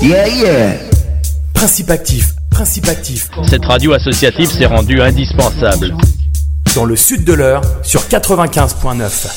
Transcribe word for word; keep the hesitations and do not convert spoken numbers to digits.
Yeah, yeah. Principe actif, principe actif. Cette radio associative s'est rendue indispensable. Dans le sud de l'Eure, sur quatre-vingt-quinze virgule neuf.